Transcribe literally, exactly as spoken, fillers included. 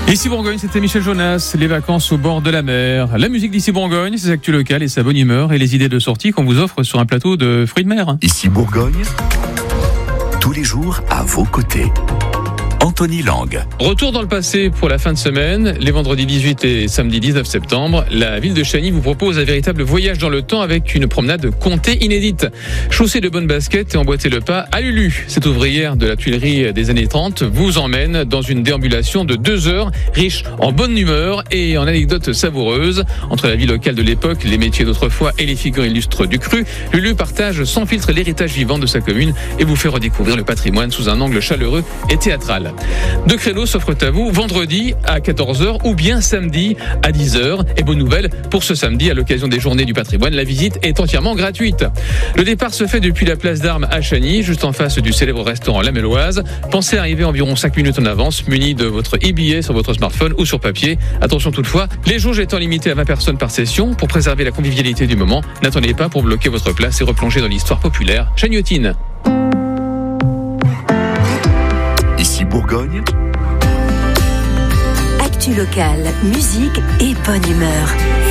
Ici Bourgogne, c'était Michel Jonas, les vacances au bord de la mer. La musique d'ici Bourgogne, ses actus locales et sa bonne humeur et les idées de sortie qu'on vous offre sur un plateau de fruits de mer. Ici Bourgogne, tous les jours à vos côtés. Anthony Lang. Retour dans le passé pour la fin de semaine. Les vendredis dix-huit et samedi dix-neuf septembre, la ville de Chagny vous propose un véritable voyage dans le temps avec une promenade comté inédite. Chaussée de bonnes baskets et emboîtez le pas à Lulu. Cette ouvrière de la Tuilerie des années trente vous emmène dans une déambulation de deux heures, riche en bonne humeur et en anecdotes savoureuses. Entre la vie locale de l'époque, les métiers d'autrefois et les figures illustres du cru, Lulu partage sans filtre l'héritage vivant de sa commune et vous fait redécouvrir le patrimoine sous un angle chaleureux et théâtral. Deux créneaux s'offrent à vous vendredi à quatorze heures ou bien samedi à dix heures. Et bonne nouvelle, pour ce samedi, à l'occasion des journées du patrimoine, la visite est entièrement gratuite. Le départ se fait depuis la place d'Armes à Chagny, juste en face du célèbre restaurant La Méloise. Pensez à arriver environ cinq minutes en avance, muni de votre e-billet sur votre smartphone ou sur papier. Attention toutefois, les jauges étant limitées à vingt personnes par session, pour préserver la convivialité du moment, n'attendez pas pour bloquer votre place et replonger dans l'histoire populaire chagnotine. Ici Bourgogne, actu locale, musique et bonne humeur.